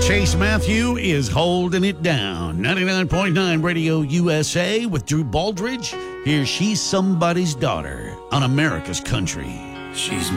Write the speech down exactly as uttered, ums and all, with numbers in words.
Chase Matthew is holding it down. ninety-nine point nine Radio U S A with Drew Baldridge. Here, She's Somebody's Daughter on America's Country. She's